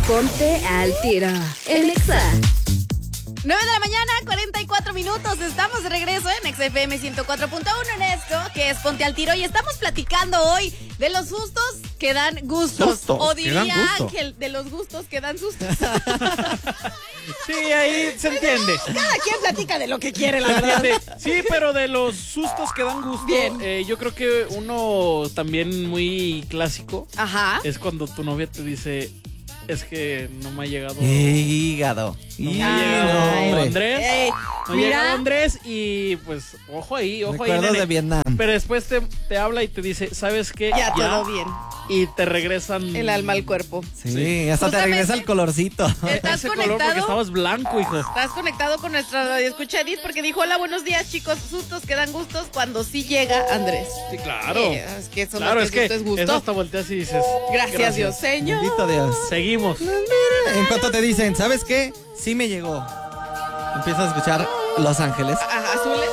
Ponte al tiro en Exa. 9 de la mañana, 44 minutos. Estamos de regreso en XFM 104.1 en esto, que es Ponte al Tiro. Y estamos platicando hoy de los sustos que dan gustos. O diría Ángel, de los gustos que dan sustos. Sí, ahí se entiende. Cada quien platica de lo que quiere, la verdad. Sí, pero de los sustos que dan gusto, yo creo que uno también muy clásico. Ajá. Es cuando tu novia te dice... Es que no me ha llegado. Hígado. No me ha llegado Andrés. No mira. llega Andrés y pues ojo ahí, Recuerdos nene. de Vietnam. Pero después te habla y te dice, ¿sabes qué? Ya todo bien. Y te regresan El alma al cuerpo. Sí, hasta te regresa el colorcito. ¿Estás ese color porque conectado? estabas blanco, hijo. Estás conectado con nuestra radioescucha Edith porque dijo, hola, buenos días, chicos. Sustos que dan gustos cuando sí llega Andrés. Sí, claro. Es que eso Claro, no es que es gusto. eso hasta volteas y dices, Gracias, Dios, Señor. Bendito Dios. Seguimos. En cuanto te dicen, ¿sabes qué? Sí me llegó. Empiezas a escuchar Los Ángeles. Azules.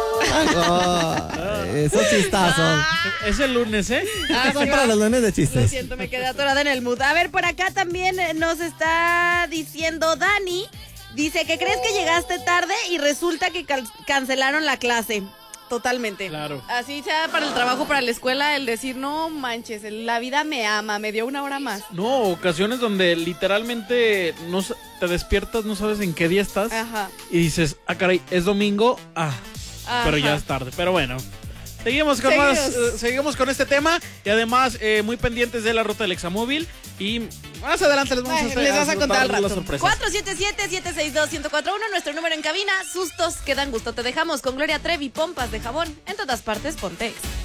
Esos chistazos. Es el lunes, ¿eh? Son para los lunes de Lo chistes. siento, me quedé atorada en el mood. A ver, por acá también nos está diciendo Dani. Dice que crees que llegaste tarde y resulta que cancelaron la clase. Totalmente. Claro. Así sea para el trabajo, para la escuela, el decir, no manches, la vida me ama, me dio una hora más. No, ocasiones donde literalmente te despiertas, no sabes en qué día estás. Ajá. Y dices, ah, caray, es domingo. Pero ya Ajá. es tarde. Pero bueno. Seguimos con este tema y además muy pendientes de la ruta del Examóvil y más adelante les vamos Les vas a contar al las rato. sorpresas. 477-762-1041, nuestro número en cabina. Sustos que dan gusto. Te dejamos con Gloria Trevi, pompas de jabón. En todas partes, ponte Exa.